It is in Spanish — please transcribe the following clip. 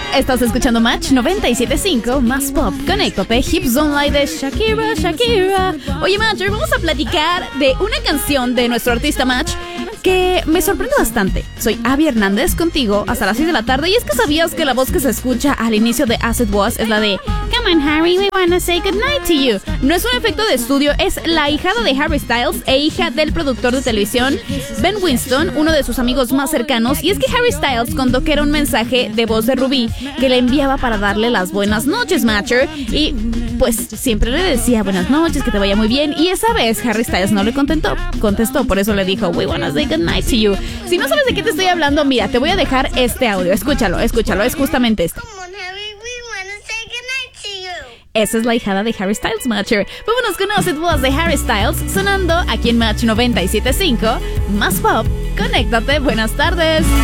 Estás escuchando Match 97.5, más pop. Conéctate, Hips Don't Lie de Shakira, Shakira. Oye, Match, hoy vamos a platicar de una canción de nuestro artista Match que me sorprende bastante. Soy Abby Hernández contigo hasta las 6 de la tarde. Y es que sabías que la voz que se escucha al inicio de As It Was es la de Come on Harry, we wanna say goodnight to you. No es un efecto de estudio, es la ahijada de Harry Styles e hija del productor de televisión Ben Winston, uno de sus amigos más cercanos. Y es que Harry Styles contó que era un mensaje de voz de Ruby que le enviaba para darle las buenas noches, Matcher. Y pues siempre le decía buenas noches, que te vaya muy bien. Y esa vez Harry Styles no le contestó, por eso le dijo we wanna say goodnight to you. Si no sabes de qué te estoy hablando, mira, te voy a dejar este audio. Escúchalo, es justamente este. Esa es la hijada de Harry Styles, Matcher. Vámonos con As It Was de Harry Styles, sonando aquí en Match 97.5. Más pop, conéctate, buenas tardes.